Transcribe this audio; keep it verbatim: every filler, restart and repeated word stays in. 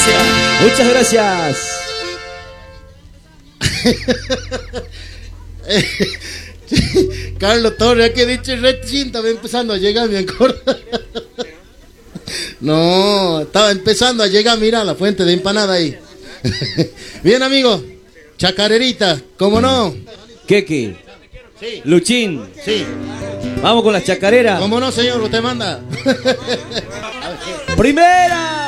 gracias. Muchas gracias. Carlos Torres, aquí he dicho Red Cinta, va empezando a llegar, me acuerdo. No, estaba empezando a llegar, mira, la fuente de empanada ahí. Bien, amigos, chacarerita, ¿cómo no? Keke. Sí. Luchín. Sí. Vamos con las chacareras. ¿Cómo no, señor? Usted manda. Primera.